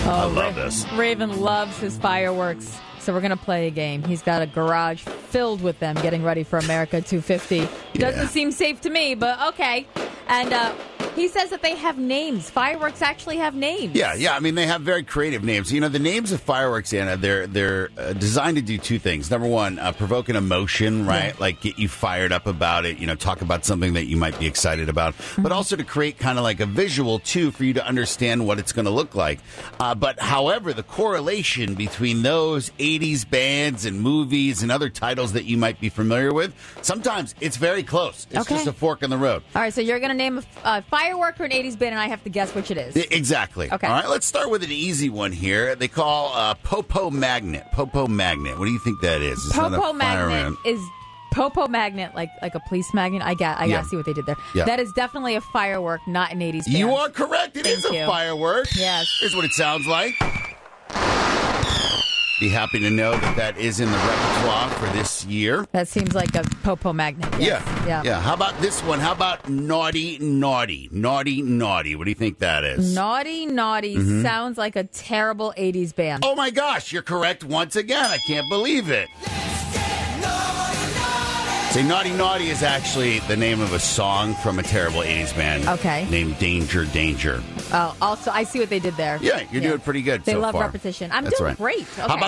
I love this. Raven loves his fireworks. So we're going to play a game. He's got a garage filled with them getting ready for America 250. Doesn't seem safe to me, but okay. And he says that they have names. Fireworks actually have names. Yeah. I mean, they have very creative names. You know, the names of fireworks, Anna, they're designed to do two things. Number one, provoke an emotion, right? Yeah. Like get you fired up about it, talk about something that you might be excited about, but also to create kind of like a visual, too, for you to understand what it's going to look like. But however, the correlation between those 80s bands and movies and other titles that you might be familiar with, sometimes it's very close. It's just a fork in the road. All right, so you're going to name a firework or an 80s band, and I have to guess which it is. Exactly. Okay. All right, let's start with an easy one here. They call Popo Magnet. Popo Magnet. What do you think that is? Popo Magnet is Popo Magnet, like a police magnet. I gotta see what they did there. Yeah. That is definitely a firework, not an 80s band. You are correct. It is a firework. Yes. Here's what it sounds like. Be happy to know that is in the repertoire for this year. That seems like a Popo Magnet. Yes. Yeah. How about this one? How about Naughty Naughty? Naughty Naughty. What do you think that is? Naughty Naughty sounds like a terrible 80s band. Oh, my gosh. You're correct once again. I can't believe it. Say, Naughty Naughty is actually the name of a song from a terrible 80s band. Okay. Named Danger Danger. Oh, also, I see what they did there. Yeah, you're doing pretty good They so love far. repetition. I'm That's doing right. great. Okay. How about